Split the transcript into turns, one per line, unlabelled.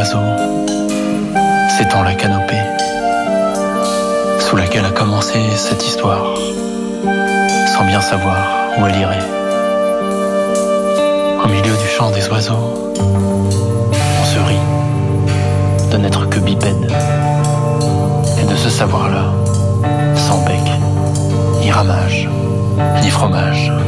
oiseaux s'étend la canopée sous laquelle a commencé cette histoire, sans bien savoir où elle irait. Au milieu du chant des oiseaux, on se rit de n'être que bipède et de se savoir là, sans bec, ni ramage, ni fromage.